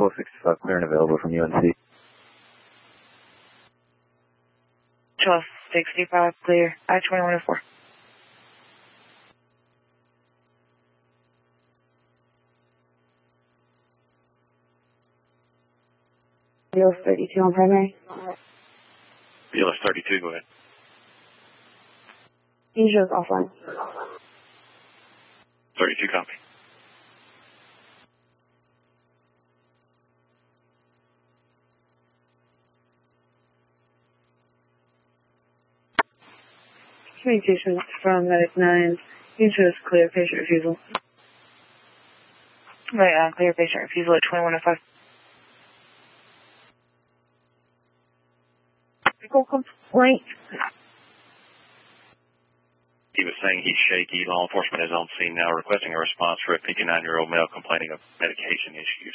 1265, clear and available from UNC. 1265, clear. I-2104. BLS 32 on primary. BLS 32, go ahead. Asia is offline. 32, copy. Communications from Medic 9. Asia is clear, patient refusal. Right, clear patient refusal at 2105. Complaint. He was saying he's shaky. Law enforcement is on scene now requesting a response for a 59-year-old male complaining of medication issues.